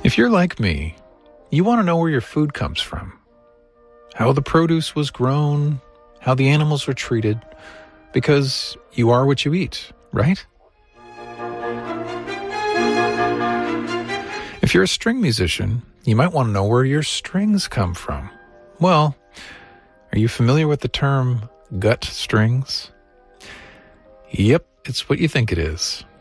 If you're like me, you want to know where your food comes from, how the produce was grown, how the animals were treated, because you are what you eat, right? If you're a string musician, you might want to know where your strings come from. Well, are you familiar with the term gut strings? Yep, it's what you think it is.